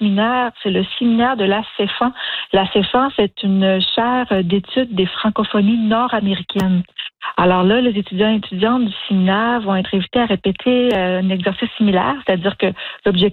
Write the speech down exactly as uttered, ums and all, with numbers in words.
séminaire, c'est le séminaire de la CEFAN. La CEFAN, c'est une chaire d'études des francophonies nord-américaines. Alors là, les étudiants et étudiantes du séminaire vont être invités à répéter euh, un exercice similaire, c'est-à-dire que l'objectif